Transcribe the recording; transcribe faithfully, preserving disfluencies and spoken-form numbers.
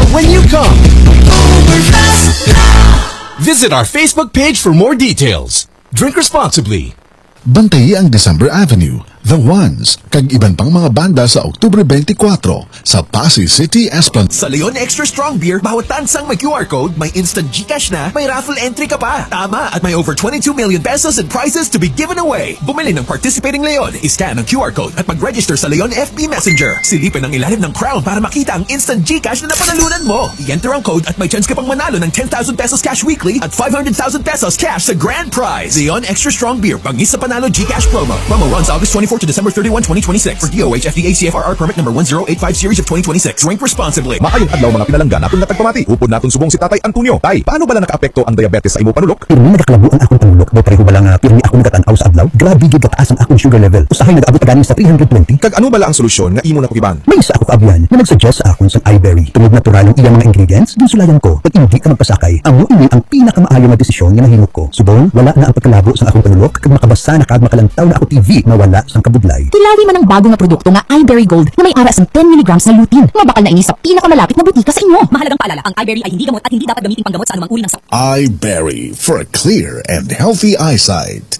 when you come. Visit our Facebook page for more details. Drink responsibly. Bantayi ang December Avenue, The Ones, kag iban pang mga banda sa Oktubre twenty-four sa Pasay City, Esplanade. Sa Leon Extra Strong Beer, bawat tansang may Q R code, may instant GCash na, may raffle entry ka pa. Tama, at may over twenty-two million pesos in prizes to be given away. Bumili ng participating Leon, iscan ang Q R code at mag-register sa Leon F B Messenger. Silipin ang ilalim ng crown para makita ang instant GCash na napanalunan mo. I-enter ang code at may chance ka pang manalo ng ten thousand pesos cash weekly at five hundred thousand pesos cash sa grand prize. Leon Extra Strong Beer, bangis sa panalo GCash promo. Promo runs August twenty-fourth to December thirty-first, twenty twenty-six. For D O H F D A C F R R permit number one zero eight five series of twenty twenty-six. Drink responsibly. Maayong adlaw mga pinalanggan atong natagpamati. Upod natong subong si Tatay Antonio. Tay, paano bala nakaapekto ang diabetes sa imo panulok? Pirmi nagaklabo ang akong panulok. Mo pareho bala nga pirmi ako nagatanaw sa adlaw. Grabe gid kataas ang akong sugar level. Usahay nagaabot ganing sa three hundred twenty. Kag ano bala ang solusyon nga imo nakugiban? May isa ako kaabihan na nagsuggest sa akon sa iBerry. Tungod natural ang iyang mga ingredients, din sulayan ko. Pag hindi ka magpasakay, amo ini ang pinakamaayo nga desisyon nga nahimo ko. Subong, wala na ang pagkalabo sa akong panulok kag makabasa na kag makalantaw na ako T V na wala sang kabudlay. Kilali man ang bago nga produkto nga iBerry Gold na may aras ng ten milligrams na lutein. Mabakal na ini sa pinakamalapit na butika sa inyo. Mahalagang paalala, ang iBerry ay hindi gamot at hindi dapat gamitin panggamot sa anumang uri ng sakit. iBerry for a clear and healthy eyesight.